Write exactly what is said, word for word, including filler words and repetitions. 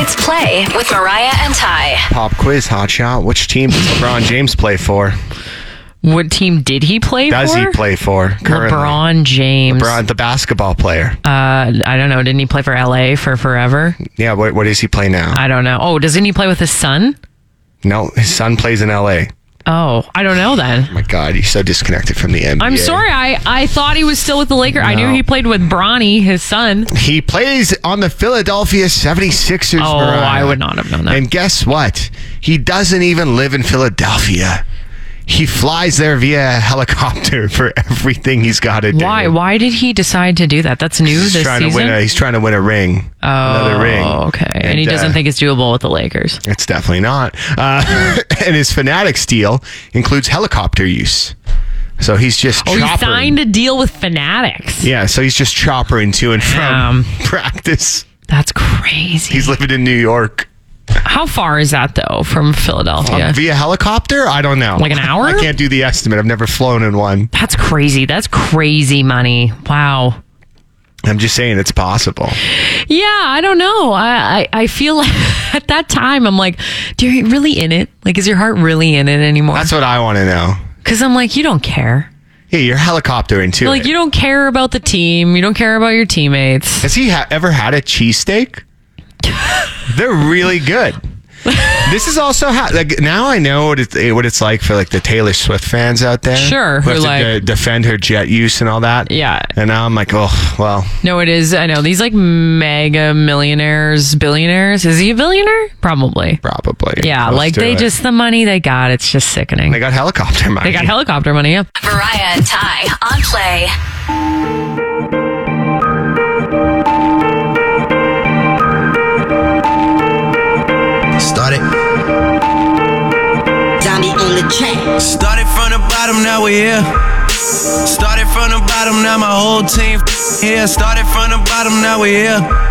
It's Play with Mariah and Ty. Pop quiz, hotshot. Which team does LeBron James play for? What team did he play Does for? he play for currently? LeBron James. LeBron, the basketball player. Uh, I don't know. Didn't he play for L A for forever? Yeah, what, what does he play now? I don't know. Oh, doesn't he play with his son? No, his son plays in L A. Oh, I don't know then. Oh my God, he's so disconnected from the N B A. I'm sorry. I, I thought he was still with the Lakers. No. I knew he played with Bronny, his son. He plays on the Philadelphia seventy-sixers. Oh, Mariah. I would not have known that. And guess what? He doesn't even live in Philadelphia. He flies there via helicopter for everything he's got to do. Why? Why did he decide to do that? That's new He's this trying season? to win a, he's trying to win a ring. Oh, another ring. okay. And, And, he doesn't uh, think it's doable with the Lakers. It's definitely not. Uh, and his Fanatics deal includes helicopter use. So he's just Oh, he choppering. signed a deal with Fanatics. Yeah, so he's just choppering to and from Damn. practice. That's crazy. He's living in New York. How far is that, though, from Philadelphia? Um, via helicopter? I don't know. Like an hour? I can't do the estimate. I've never flown in one. That's crazy. That's crazy money. Wow. I'm just saying it's possible. Yeah, I don't know. I, I, I feel like at that time, I'm like, do you really in it? Like, is your heart really in it anymore? That's what I want to know. Because I'm like, you don't care. Yeah, you're helicoptering too. Like, you don't care about the team. You don't care about your teammates. Has he ha- ever had a cheesesteak? They're really good. This is also how, like, now I know what it's, what it's like for like the Taylor Swift fans out there. Sure, Who who, have to like- de- defend her jet use and all that. Yeah. And now I'm like, oh, well, No, it is. I know. These, like, mega millionaires, billionaires. Is he a billionaire? Probably. probably. Yeah, Close like, to they it. just, the money they got, it's just sickening. They got helicopter money. They got helicopter money, yeah. Mariah and Ty on Play. Started. Johnny on the track. Started from the bottom, now we're here. Started from the bottom, now my whole team here. Started from the bottom, now we're here.